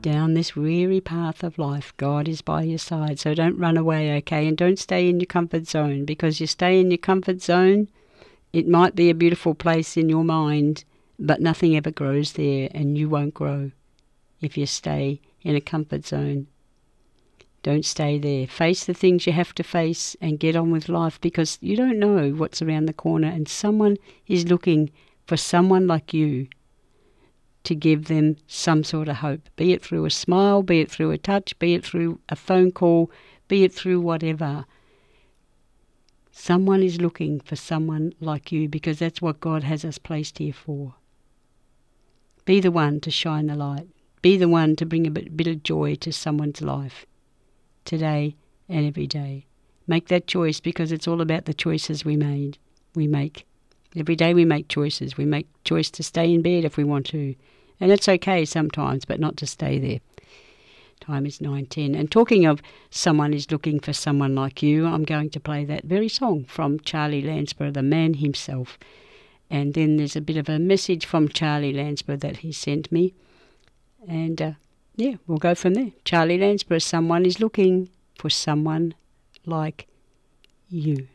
down this weary path of life, God is by your side. So don't run away, okay? And don't stay in your comfort zone, because you stay in your comfort zone, it might be a beautiful place in your mind, but nothing ever grows there, and you won't grow if you stay in a comfort zone. Don't stay there. Face the things you have to face and get on with life, because you don't know what's around the corner, and someone is looking for someone like you to give them some sort of hope, be it through a smile, be it through a touch, be it through a phone call, be it through whatever. Someone is looking for someone like you, because that's what God has us placed here for. Be the one to shine the light. Be the one to bring a bit of joy to someone's life, today and every day. Make that choice, because it's all about the choices we make. Every day we make choices. We make choice to stay in bed if we want to. And it's okay sometimes, but not to stay there. Time is 9:10. And talking of someone is looking for someone like you, I'm going to play that very song from Charlie Lansborough, the man himself. And then there's a bit of a message from Charlie Lansborough that he sent me. And we'll go from there. Charlie Lansborough, someone is looking for someone like you.